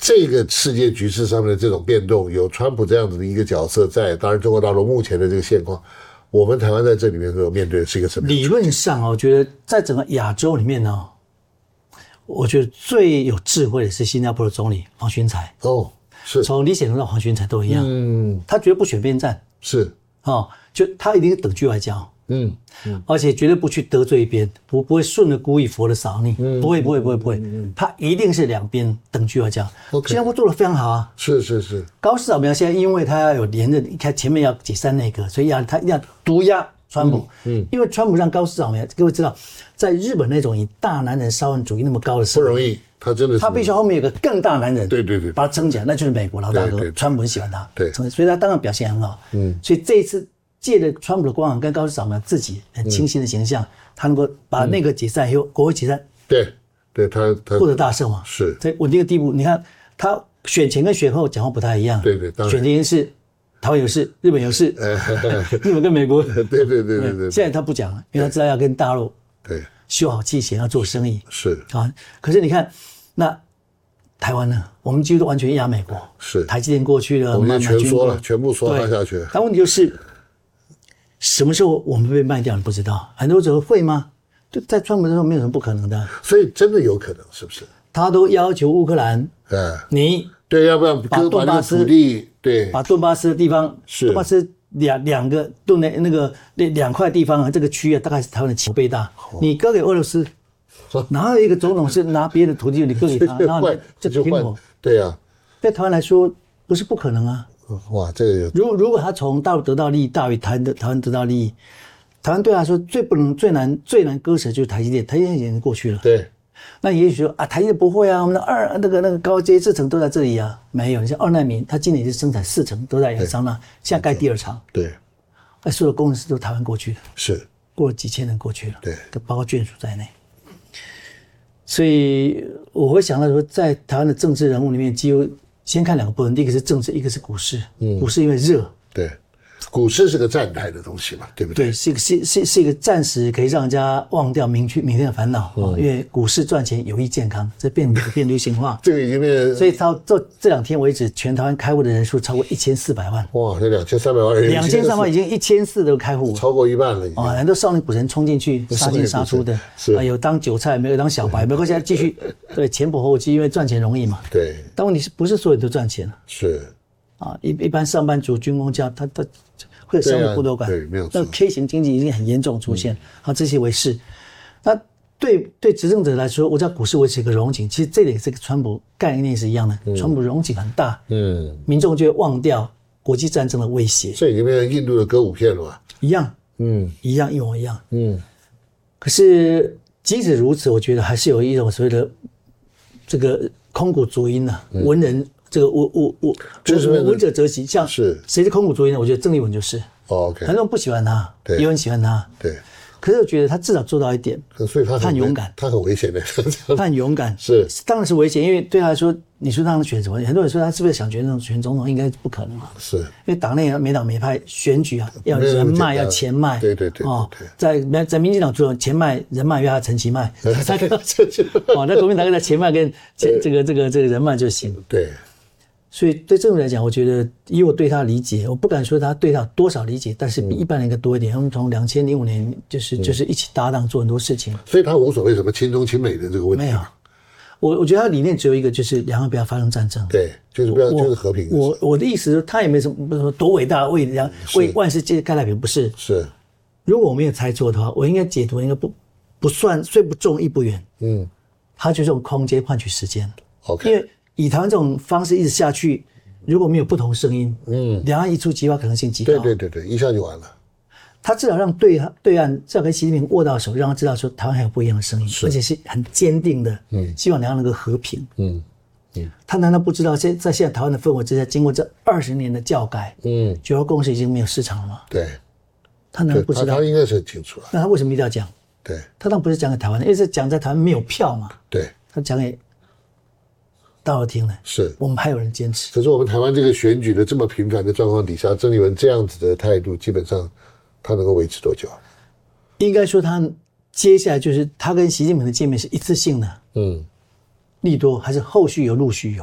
这个世界局势上面的这种变动，有川普这样子的一个角色在，当然中国大陆目前的这个现况，我们台湾在这里面所面对的是一个什么样的？ 理论上我觉得在整个亚洲里面呢，我觉得最有智慧的是新加坡的总理黄循财。 哦，是从李显龙到黄循财都一样，他绝对不选边站， 是就他一定是等距外交。而且绝对不去得罪一边，不会顺着故意佛的扫逆，不会，他一定是两边等距外交。新加坡做得非常好啊， 是。 高市早苗现在因为他要有连任，你看前面要解散内阁，所以他要毒压川普。因为川普让高市早苗，各位知道，在日本那种以大男人沙文主义那么高的社会， 不容易，他真的是他必须后面有个更大男人， 对， 把他撑起来，那就是美国老大哥，川普很喜欢他， 对， 所以他当然表现很好。所以这一次。借着川普的光环跟高市早苗自己很清新的形象，他能够把那个解散以后，国会解散， 对他获得大胜嘛， 是在稳定的地步。你看他选前跟选后讲话不太一样， 对，当然选前是台湾有事，日本有事，日本跟美国， 对。 现在他不讲了，因为他知道要跟大陆修好气弦，要做生意， 是啊。可是你看那台湾呢，我们几乎都完全压美国， 是台积电过去了， 我们全说了，全部说下去。 但问题就是什么时候我们被卖掉，你不知道。很多时候会吗？就在川普的时候没有什么不可能的。 所以真的有可能，是不是？ 他都要求乌克兰，你对，要不然把顿巴斯土地，对， 把顿巴斯的地方，顿巴斯两个顿的那个两块地方啊，这个区啊，大概是台湾的7倍大。你割给俄罗斯，哪有一个总统是拿别人的土地你割给他，然后就停火？ 对呀， 对台湾来说不是不可能啊。 哇，这个如果他从大陆得到利益大于台湾得到利益，台湾对他来说最难割舍就是台积电，台积电已经过去了。 对， 那也许说啊，台积电不会啊，我们的那个高阶制程都在这里啊，没有。你像2奈米，它今年就生产4成都在亚利桑那，现在盖第2厂。 对， 所有的工程师都台湾过去的， 是过了几千人过去了， 对， 包括眷属在内。所以我会想到说，在台湾的政治人物里面，几乎先看2个部分，第一个是政治，一个是股市。股市因为热， 对，股市是个站台的东西嘛，对不对？ 对，是一个暂时可以让人家忘掉明天的烦恼因为股市赚钱有益健康，这变流行化。 这个已经变， 所以到这2天为止，全台湾开户的人数超过1400万。 哇，这2300万人 ，2300万已经1400都开户， 超过一半了。 很多少年股神冲进去，杀进杀出的，有当韭菜，没有当小白，没关系，继续对前仆后继，因为赚钱容易嘛。 对， 但问题是不是所有人都赚钱了？ 是一般上班族、军工家，他会有生活孤独感， 对，没有错。 那 K 型经济已经很严重出现，这些为是。那对执政者来说，我知道股市维持一个荣景，其实这也是跟川普概念是一样的，川普荣景很大，民众就会忘掉国际战争的威胁。 这已经变成印度的歌舞片了吧？ 一样，一模一样，可是即使如此，我觉得还是有一种所谓的这个空谷足音文人。这个闻者则喜，像谁是空谷足音呢？我觉得郑丽文就是。 OK， 很多人不喜欢他，也有人喜欢他。 对， 可是我觉得他至少做到一点， 所以他很勇敢， 他很危险的， 他很勇敢，当然是危险，因为对他来说，你说让他选什么？很多人说他是不是想选总统？应该不可能啊。 是，因为党内每党每派选举要人脉，要钱脉。 对。 在民进党除了钱脉、人脉，要他陈其迈。那国民党在钱脉跟这个人脉就行。 对。 所以对这种来讲，我觉得以我对他的理解，我不敢说他对他有多少理解，但是比一般人更多一点。他们从2005年就是一起搭档做很多事情， 所以他无所谓什么亲中亲美的这个问题。 没有，我觉得他的理念只有一个，就是两岸不要发生战争。 对，就是不要，就是和平。 我的意思是，他也没什么多伟大，为万世界开太平，不是。 是， 如果我没有猜错的话，我应该解读应该不算虽不重亦不远。他就是用空间换取时间。 OK， 因为以台湾这种方式一直下去，如果没有不同声音，两岸一触即发可能性极高。 对，一下就完了。 他至少让对岸至少跟习近平握到手，让他知道说台湾还有不一样的声音，而且是很坚定的，希望两岸能够和平。他难道不知道在现在台湾的氛围之下，经过这20年的教改，9二共识已经没有市场了吗？ 对， 他难道不知道？ 他应该是很清楚了。 那他为什么一定要讲？ 对， 他当然不是讲给台湾的，因为是讲在台湾没有票嘛。 对， 他讲给大陆听的， 是我们还有人坚持。 可是我们台湾这个选举的这么频繁的状况底下，郑丽文这样子的态度，基本上他能够维持多久？ 应该说他接下来就是他跟习近平的见面是一次性的，利多还是后续有陆续有？